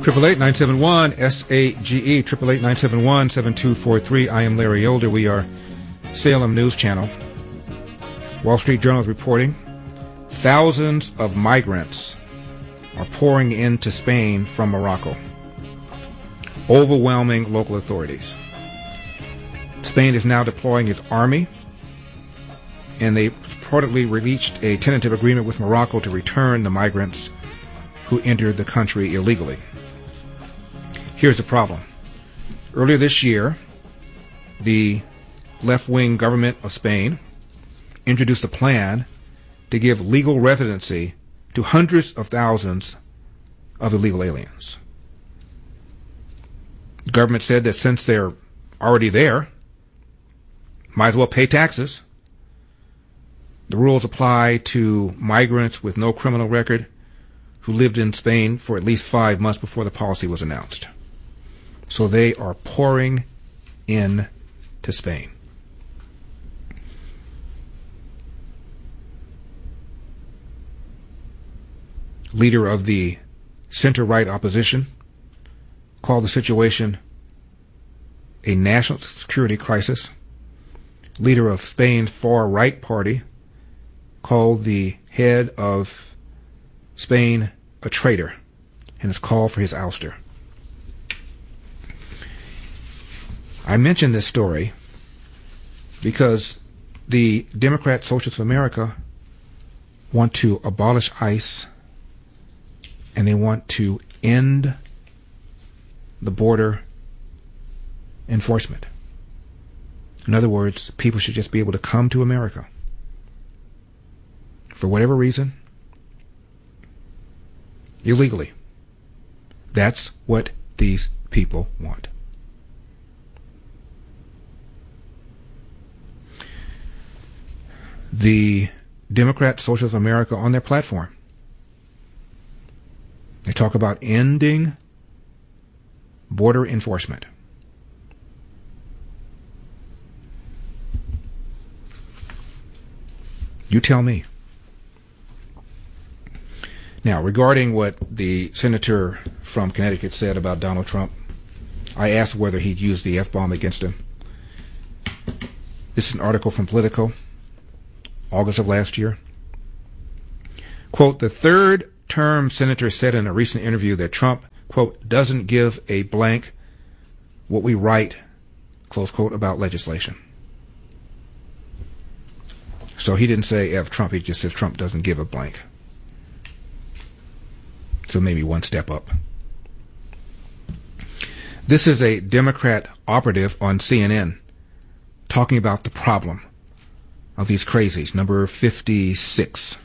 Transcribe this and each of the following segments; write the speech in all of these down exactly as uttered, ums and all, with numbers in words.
Triple eight nine seven one S A G E. Triple eight nine seven one seven two four three. I am Larry Elder. We are Salem News Channel. Wall Street Journal is reporting thousands of migrants are pouring into Spain from Morocco, overwhelming local authorities. Spain is now deploying its army, and they reportedly reached a tentative agreement with Morocco to return the migrants who entered the country illegally. Here's the problem. Earlier this year, the left-wing government of Spain introduced a plan to give legal residency to hundreds of thousands of illegal aliens. The government said that since they're already there, might as well pay taxes. The rules apply to migrants with no criminal record who lived in Spain for at least five months before the policy was announced. So they are pouring in to Spain. Leader of the center-right opposition called the situation a national security crisis. Leader of Spain's far-right party called the head of Spain a traitor and has called for his ouster. I mention this story because the Democrat Socialists of America want to abolish ICE, and they want to end the border enforcement. In other words, people should just be able to come to America for whatever reason, illegally. That's what these people want. The Democrat Socialists of America, on their platform, they talk about ending border enforcement. You tell me. Now, regarding what the senator from Connecticut said about Donald Trump, I asked whether he'd used the F-bomb against him. This is an article from Politico, August of last year. Quote, the third term senator said in a recent interview that Trump, quote, doesn't give a blank what we write, close quote, about legislation. So he didn't say F Trump, he just says Trump doesn't give a blank. So maybe one step up. This is a Democrat operative on C N N talking about the problem of these crazies, number fifty-six.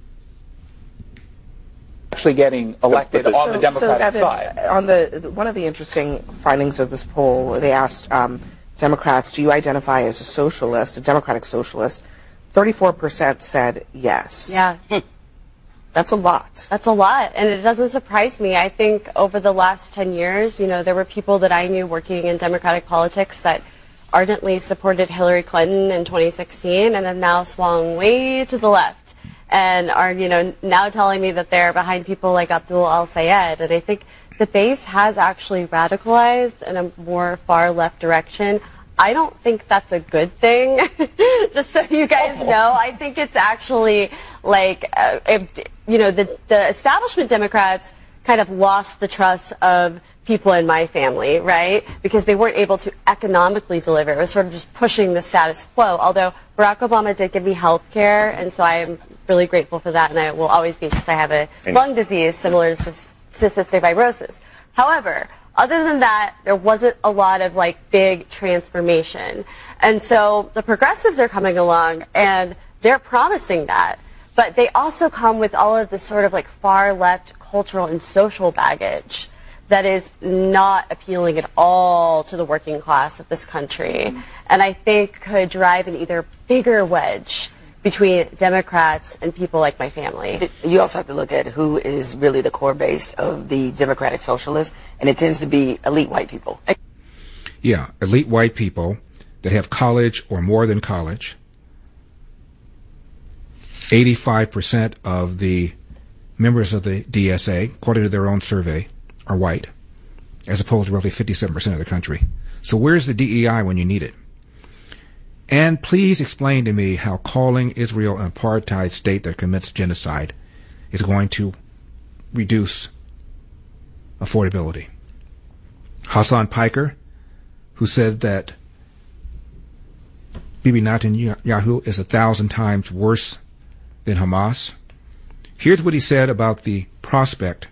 Actually getting elected on the Democratic so, Evan, side. On the one of the interesting findings of this poll, they asked um, Democrats, do you identify as a socialist, a democratic socialist? thirty-four percent said yes. Yeah. That's a lot. That's a lot, and it doesn't surprise me. I think over the last ten years, you know, there were people that I knew working in Democratic politics that ardently supported Hillary Clinton in twenty sixteen and have now swung way to the left and are, you know, now telling me that they're behind people like Abdul al-Sayed. And I think the base has actually radicalized in a more far left direction. I don't think that's a good thing, just so you guys know. I think it's actually like, uh, if, you know, the, the establishment Democrats kind of lost the trust of people in my family, right? Because they weren't able to economically deliver. It was sort of just pushing the status quo. Although Barack Obama did give me health care, and so I am really grateful for that, and I will always be, because I have a lung disease similar to cystic fibrosis. However, other than that, there wasn't a lot of like big transformation. And so the progressives are coming along and they're promising that. But they also come with all of this sort of like far left cultural and social baggage that is not appealing at all to the working class of this country. And I think could drive an either bigger wedge between Democrats and people like my family. You also have to look at who is really the core base of the Democratic Socialists, and it tends to be elite white people. Yeah, elite white people that have college or more than college. eighty-five percent of the members of the D S A, according to their own survey, are white. as opposed to roughly fifty-seven percent of the country. So where's the D E I when you need it? And please explain to me how calling Israel an apartheid state that commits genocide is going to reduce affordability. Hassan Piker, who said that Bibi Netanyahu is a thousand times worse than Hamas. Here's what he said about the prospect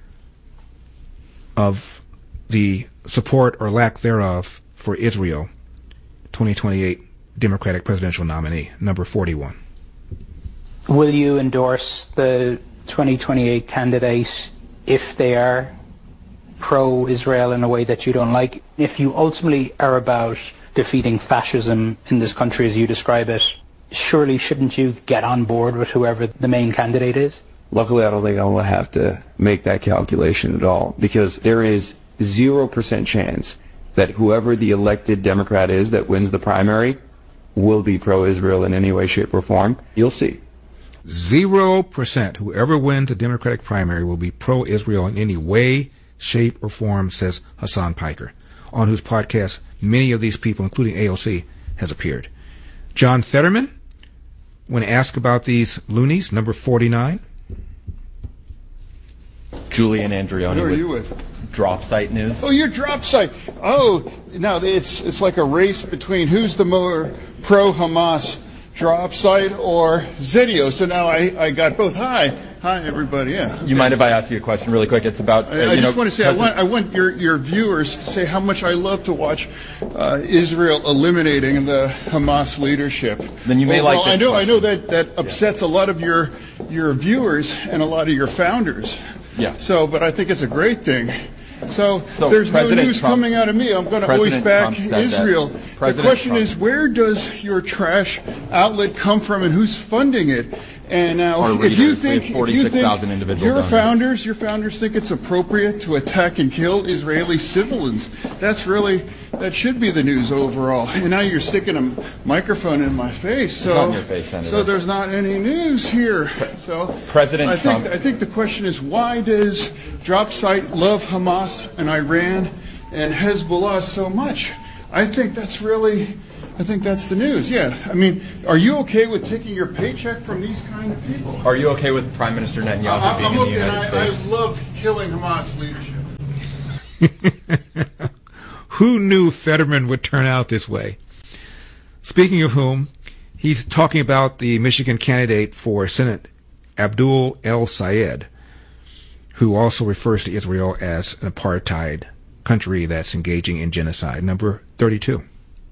of the support or lack thereof for Israel, twenty twenty-eight Democratic presidential nominee, number forty-one. Will you endorse the twenty twenty-eight candidate if they are pro-Israel in a way that you don't like? If you ultimately are about defeating fascism in this country as you describe it, surely shouldn't you get on board with whoever the main candidate is? Luckily, I don't think I will have to make that calculation at all, because there is zero percent chance that whoever the elected Democrat is that wins the primary will be pro-Israel in any way, shape, or form. You'll see. Zero percent. Whoever wins the Democratic primary will be pro-Israel in any way, shape, or form, says Hassan Piker, on whose podcast many of these people, including A O C, has appeared. John Fetterman, when asked about these loonies, number forty-nine. Julian Andreoni. Who are with you with? Drop Site News. Oh, you're Drop Site. Oh, no, it's it's like a race between who's the more pro-Hamas, Drop Site or Zeddio. So now I, I got both. Hi. Hi, everybody. Yeah. You mind if I ask you a question really quick? It's about... Uh, I, I you just know, want to say, I want, I want your, your viewers to say how much I love to watch uh, Israel eliminating the Hamas leadership. Then you may well, like well, this I know, question. I know that, that upsets yeah. a lot of your your viewers and a lot of your founders. Yeah. So, but I think it's a great thing. So, so there's President no news Trump, coming out of me. I'm going to always back Israel. The question Trump. is, where does your trash outlet come from, and who's funding it? And now, if you think, if you think your donors. founders, your founders think it's appropriate to attack and kill Israeli civilians, that's really that should be the news overall. And now you're sticking a microphone in my face, so it's on your face, Senator. So there's not any news here. So President I Trump. think I think the question is, why does Drop Site love Hamas and Iran and Hezbollah so much? I think that's really. I think that's the news, yeah. I mean, are you okay with taking your paycheck from these kind of people? Are you okay with Prime Minister Netanyahu I, being I'm in okay, the United I, States? I love killing Hamas leadership. Who knew Fetterman would turn out this way? Speaking of whom, he's talking about the Michigan candidate for Senate, Abdul El Sayed, who also refers to Israel as an apartheid country that's engaging in genocide. Number thirty-two.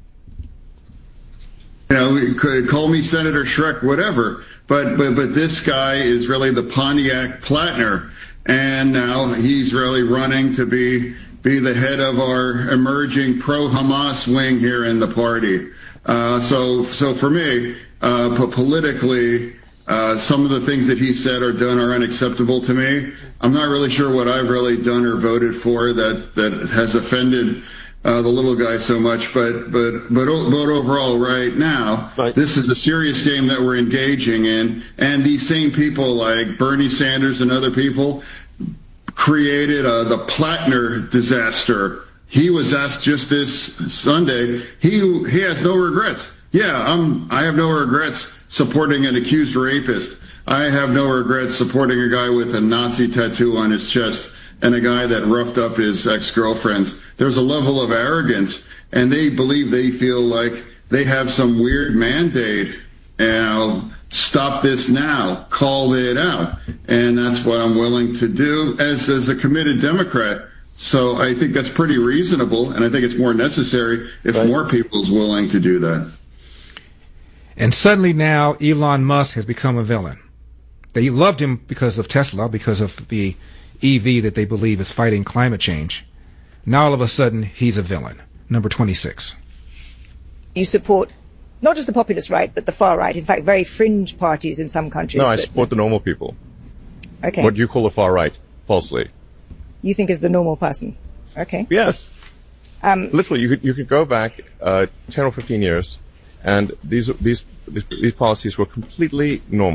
You know, you could call me Senator Shrek, whatever, but, but but this guy is really the Pontiac Platner, and now he's really running to be be the head of our emerging pro-Hamas wing here in the party. Uh, so so for me, uh, po- politically, uh, some of the things that he said or done are unacceptable to me. I'm not really sure what I've really done or voted for that that has offended Uh, the little guy so much, but but but but overall, right now, right. This is a serious game that we're engaging in, and these same people like Bernie Sanders and other people created uh, the Platner disaster. He was asked just this Sunday. He he has no regrets. Yeah, I'm. I have no regrets supporting an accused rapist. I have no regrets supporting a guy with a Nazi tattoo on his chest and a guy that roughed up his ex-girlfriends. There's a level of arrogance, and they believe they feel like they have some weird mandate. And I'll stop this now, call it out. And that's what I'm willing to do as, as a committed Democrat. So I think that's pretty reasonable, and I think it's more necessary if right. more people is willing to do that. And suddenly now Elon Musk has become a villain. They loved him because of Tesla, because of the E V that they believe is fighting climate change. Now all of a sudden he's a villain. Number twenty-six. You support not just the populist right, but the far right, in fact, very fringe parties in some countries. No, I support the normal people. Okay. What do you call the far right, falsely? You think is the normal person. Okay. Yes. Um, Literally, you could, you could go back uh, ten or fifteen years, and these, these, these, these policies were completely normal.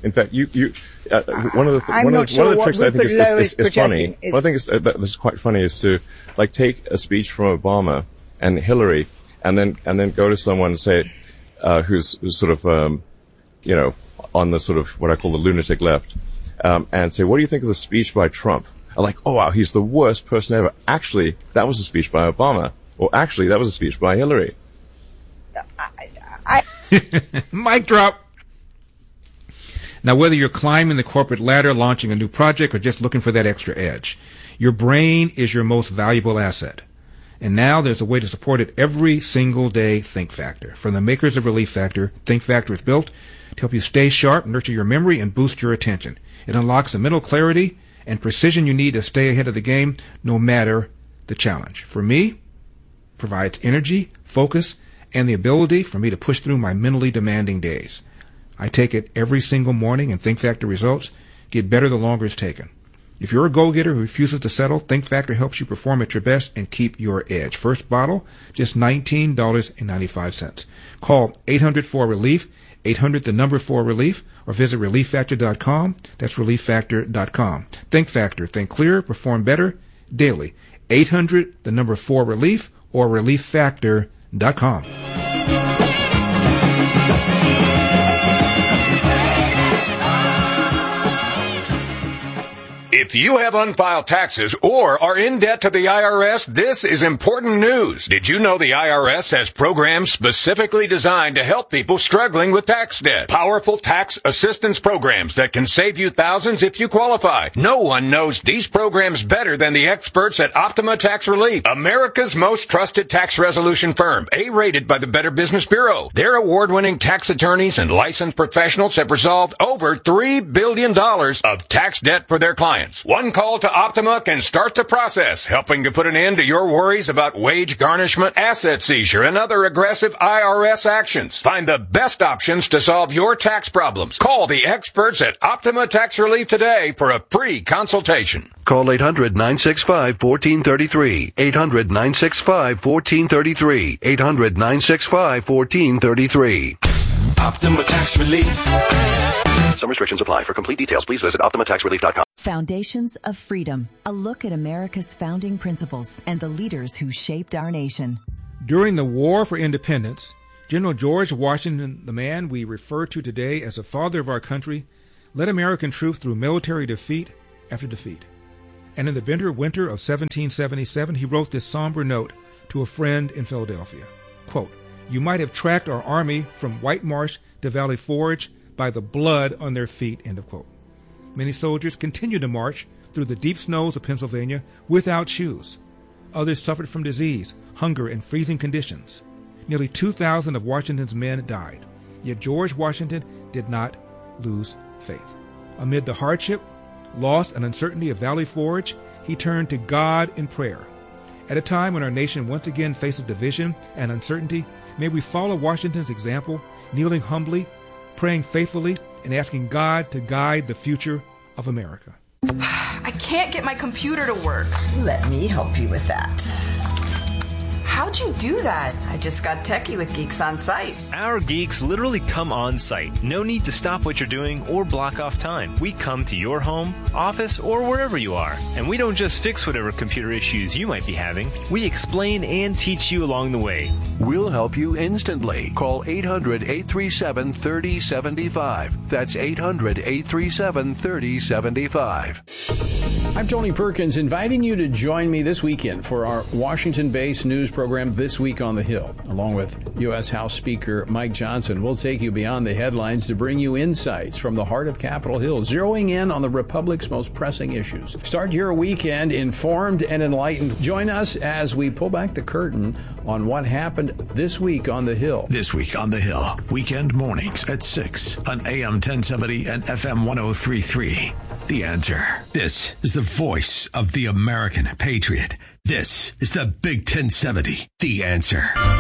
In fact, you, you, uh, one of the, th- I'm one not of, sure one of the what tricks that I think Rupert is, is, Lowe is, is is funny. projecting is- One thing is, uh, that is quite funny is to, like, take a speech from Obama and Hillary and then, and then go to someone and say, uh, who's, who's sort of, um, you know, on the sort of, what I call the lunatic left, um, and say, what do you think of the speech by Trump? I'm like, oh wow, he's the worst person ever. Actually, that was a speech by Obama. Or actually, that was a speech by Hillary. I, I Mic drop. Now, whether you're climbing the corporate ladder, launching a new project, or just looking for that extra edge, your brain is your most valuable asset. And now there's a way to support it every single day. Think Factor. From the makers of Relief Factor, Think Factor is built to help you stay sharp, nurture your memory, and boost your attention. It unlocks the mental clarity and precision you need to stay ahead of the game, no matter the challenge. For me, provides energy, focus, and the ability for me to push through my mentally demanding days. I take it every single morning, and Think Factor results get better the longer it's taken. If you're a go-getter who refuses to settle, Think Factor helps you perform at your best and keep your edge. First bottle, just nineteen ninety-five. Call eight hundred four relief, eight hundred the number four relief, or visit relief factor dot com. That's relief factor dot com. Think Factor. Think clearer, perform better daily. eight hundred the number four relief, or relief factor dot com. If you have unfiled taxes or are in debt to the I R S, this is important news. Did you know the I R S has programs specifically designed to help people struggling with tax debt? Powerful tax assistance programs that can save you thousands if you qualify. No one knows these programs better than the experts at Optima Tax Relief, America's most trusted tax resolution firm, A-rated by the Better Business Bureau. Their award-winning tax attorneys and licensed professionals have resolved over three billion dollars of tax debt for their clients. One call to Optima can start the process, helping to put an end to your worries about wage garnishment, asset seizure, and other aggressive I R S actions. Find the best options to solve your tax problems. Call the experts at Optima Tax Relief today for a free consultation. Call eight hundred nine six five one four three three. eight hundred nine six five one four three three. eight hundred nine six five one four three three. Optima Tax Relief. Some restrictions apply. For complete details, please visit optima tax relief dot com. Foundations of Freedom, a look at America's founding principles and the leaders who shaped our nation. During the War for Independence, General George Washington, the man we refer to today as the father of our country, led American troops through military defeat after defeat. And in the bitter winter of seventeen seventy-seven, he wrote this somber note to a friend in Philadelphia. Quote, "You might have tracked our army from White Marsh to Valley Forge by the blood on their feet," end of quote. Many soldiers continued to march through the deep snows of Pennsylvania without shoes. Others suffered from disease, hunger, and freezing conditions. Nearly two thousand of Washington's men died. Yet George Washington did not lose faith. Amid the hardship, loss, and uncertainty of Valley Forge, he turned to God in prayer. At a time when our nation once again faces division and uncertainty, may we follow Washington's example, kneeling humbly, praying faithfully, and asking God to guide the future of America. I can't get my computer to work. Let me help you with that. How'd you do that? I just got techie with Geeks on Site. Our geeks literally come on site. No need to stop what you're doing or block off time. We come to your home, office, or wherever you are. And we don't just fix whatever computer issues you might be having. We explain and teach you along the way. We'll help you instantly. Call eight hundred eight three seven three oh seven five. That's eight hundred eight three seven three oh seven five. I'm Tony Perkins, inviting you to join me this weekend for our Washington-based news program, This Week on the Hill. Along with U S House Speaker Mike Johnson, we'll take you beyond the headlines to bring you insights from the heart of Capitol Hill, zeroing in on the Republic's most pressing issues. Start your weekend informed and enlightened. Join us as we pull back the curtain on what happened this week on the Hill. This Week on the Hill, weekend mornings at six on A M ten seventy and F M ten thirty-three. The Answer. This is the voice of the American patriot. This is the Big ten seventy. The Answer.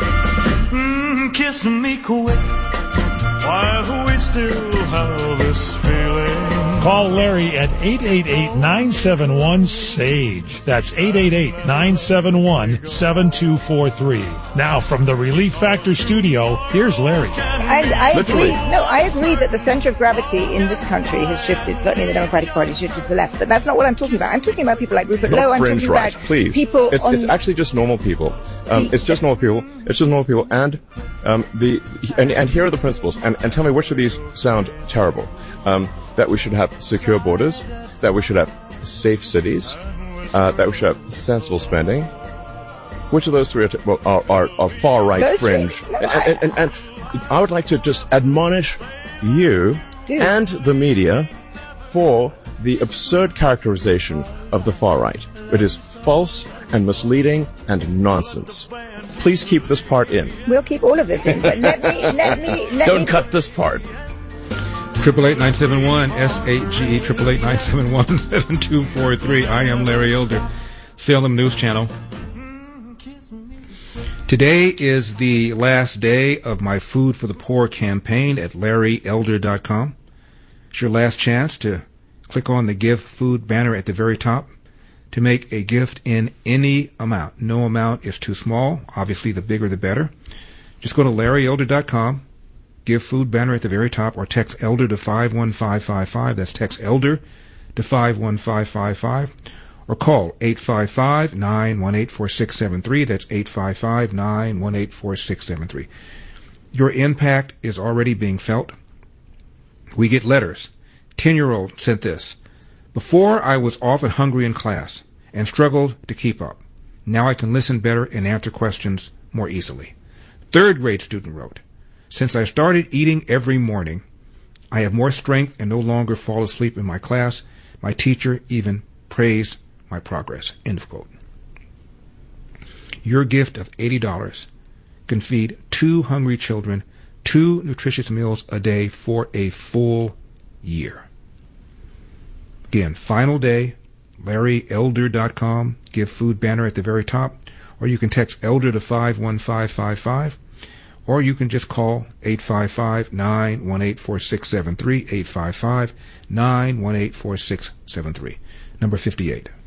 Mm, kiss me quick while we still have this feeling. Call Larry at eight eight eight, nine seven one, S A G E. That's eight eight eight, nine seven one, seven two four three. Now, from the Relief Factor studio, here's Larry. And I agree. No, I agree that the center of gravity in this country has shifted. Certainly, the Democratic Party has shifted to the left. But that's not what I'm talking about. I'm talking about people like Rupert Not Lowe. I'm fringe talking right, about please. people. It's, on it's actually just normal people. Um, The- it's just normal people. It's just normal people. And um, the and, and here are the principles. And, and tell me which of these sound terrible. Um, that we should have secure borders. That we should have safe cities. Uh, that we should have sensible spending. Which of those three are, t- well, are, are, are far right Those fringe? three. No, And, and, and, and I would like to just admonish you Do. and the media for the absurd characterization of the far right. It is false and misleading and nonsense. Please keep this part in. We'll keep all of this in. But let me, let me, let Don't me. cut this part. Triple eight nine seven one S A G E triple eight nine seven one seven two four three. I am Larry Elder, Salem News Channel. Today is the last day of my Food for the Poor campaign at larry elder dot com. It's your last chance to click on the Give Food banner at the very top to make a gift in any amount. No amount is too small. Obviously, the bigger the better. Just go to larry elder dot com, Give Food banner at the very top, or text ELDER to five one five five five. That's text ELDER to five one five five five. Or call eight five five, nine one eight, four six seven three. That's eight five five, nine one eight, four six seven three. Your impact is already being felt. We get letters. Ten-year-old sent this. Before, I was often hungry in class and struggled to keep up. Now I can listen better and answer questions more easily. Third-grade student wrote, since I started eating every morning, I have more strength and no longer fall asleep in my class. My teacher even praised my progress. End of quote. Your gift of eighty dollars can feed two hungry children two nutritious meals a day for a full year. Again, final day, larry elder dot com, Give Food banner at the very top, or you can text ELDER to five one five five five, or you can just call eight five five, nine one eight, four six seven three, eight five five, nine one eight, four six seven three, number fifty-eight.